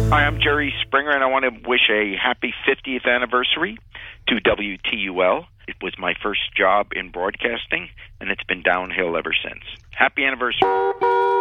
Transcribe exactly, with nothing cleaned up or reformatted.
Hi, I'm Jerry Springer, and I want to wish a happy fiftieth anniversary to W T U L. It was my first job in broadcasting, and it's been downhill ever since. Happy anniversary.